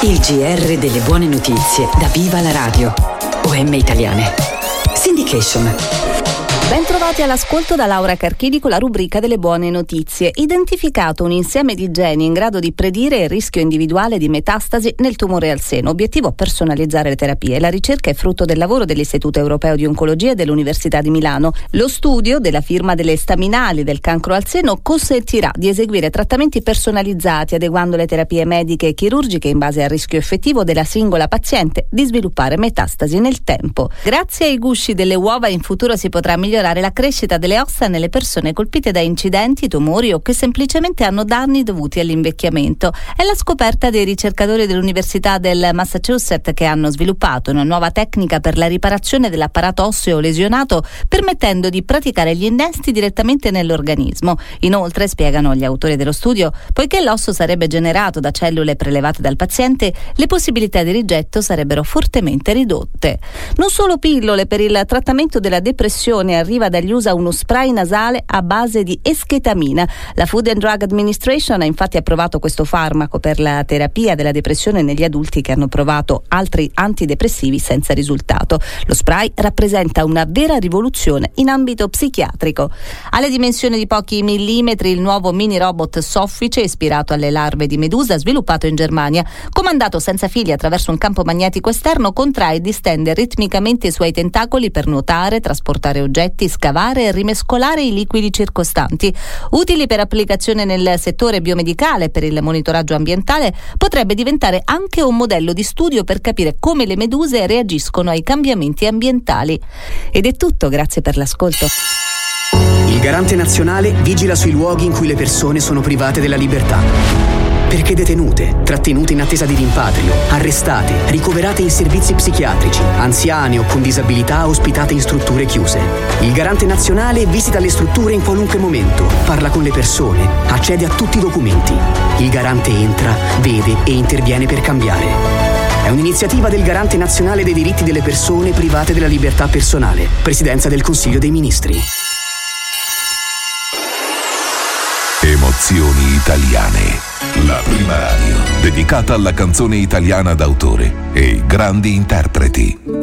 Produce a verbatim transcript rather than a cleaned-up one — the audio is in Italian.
Il G R delle buone notizie da Viva la Radio. O M Italiane. Syndication. Bentrovati all'ascolto da Laura Carchidi con la rubrica delle buone notizie. Identificato un insieme di geni in grado di predire il rischio individuale di metastasi nel tumore al seno. Obiettivo: personalizzare le terapie. La ricerca è frutto del lavoro dell'Istituto Europeo di Oncologia e dell'Università di Milano. Lo studio della firma delle staminali del cancro al seno consentirà di eseguire trattamenti personalizzati, adeguando le terapie mediche e chirurgiche in base al rischio effettivo della singola paziente di sviluppare metastasi nel tempo. Grazie ai gusci delle uova in futuro si potrà migliorare la crescita delle ossa nelle persone colpite da incidenti, tumori o che semplicemente hanno danni dovuti all'invecchiamento. È la scoperta dei ricercatori dell'Università del Massachusetts, che hanno sviluppato una nuova tecnica per la riparazione dell'apparato osseo lesionato, permettendo di praticare gli innesti direttamente nell'organismo. Inoltre, spiegano gli autori dello studio, poiché l'osso sarebbe generato da cellule prelevate dal paziente, le possibilità di rigetto sarebbero fortemente ridotte. Non solo pillole per il trattamento della depressione. Arriva dagli U S A uno spray nasale a base di esketamina. La Food and Drug Administration ha infatti approvato questo farmaco per la terapia della depressione negli adulti che hanno provato altri antidepressivi senza risultato. Lo spray rappresenta una vera rivoluzione in ambito psichiatrico. Alle dimensioni di pochi millimetri, il nuovo mini robot soffice, ispirato alle larve di medusa, sviluppato in Germania, comandato senza fili attraverso un campo magnetico esterno, contrae e distende ritmicamente i suoi tentacoli per nuotare, trasportare oggetti, scavare e rimescolare i liquidi circostanti. Utili per applicazione nel settore biomedicale e per il monitoraggio ambientale, potrebbe diventare anche un modello di studio per capire come le meduse reagiscono ai cambiamenti ambientali. Ed è tutto, grazie per l'ascolto. Il Garante Nazionale vigila sui luoghi in cui le persone sono private della libertà. Perché detenute, trattenute in attesa di rimpatrio, arrestate, ricoverate in servizi psichiatrici, anziane o con disabilità ospitate in strutture chiuse. Il Garante Nazionale visita le strutture in qualunque momento, parla con le persone, accede a tutti i documenti. Il Garante entra, vede e interviene per cambiare. È un'iniziativa del Garante Nazionale dei diritti delle persone private della libertà personale. Presidenza del Consiglio dei Ministri. Emozioni italiane. La prima radio dedicata alla canzone italiana d'autore e grandi interpreti.